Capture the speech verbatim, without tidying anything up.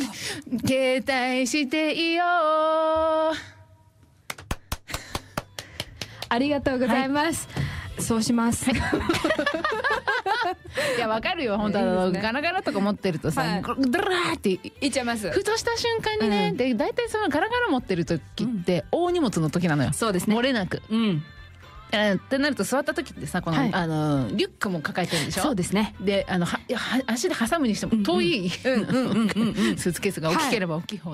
携帯していいよ。 ありがとうございます、はい、そうします、はいいやわかるよ本当あのガラガラとか持ってるとさ、はい、ドラーっていっちゃいます。ふとした瞬間にね、うん、で大体そのガラガラ持ってる時って大荷物の時なのよ、そうですね、漏れなく、うん、ってなると座った時ってさこの、はい、あのリュックも抱えてるでしょ。そうですね。であのは足で挟むにしても遠いスーツケースが大きければ大きい方